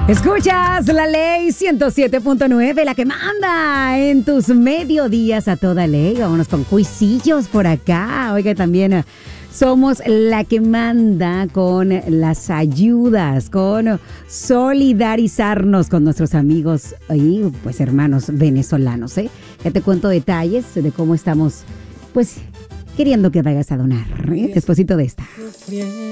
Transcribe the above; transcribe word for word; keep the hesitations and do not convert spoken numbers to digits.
Escuchas la ley ciento siete punto nueve, la que manda en tus mediodías a toda ley. Vámonos con cuisillos por acá. Oiga, también eh, somos la que manda con las ayudas, con solidarizarnos con nuestros amigos y pues hermanos venezolanos, ¿eh? Ya te cuento detalles de cómo estamos, pues, queriendo que vayas a donar, ¿eh? Despuésito de esta.